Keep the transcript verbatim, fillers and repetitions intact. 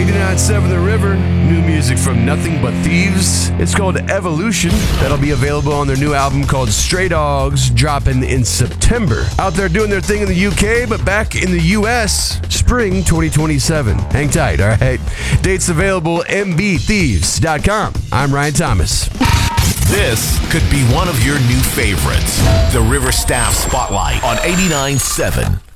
eighty-nine point seven The River, new music from Nothing But Thieves. It's called Evolution. That'll be available on their new album called Stray Dogs, dropping in September. Out there doing their thing in the U K, but back in the U S, spring twenty twenty-seven. Hang tight, all right? Dates available, m b thieves dot com. I'm Ryan Thomas. This could be one of your new favorites. The River Staff Spotlight on eighty-nine point seven.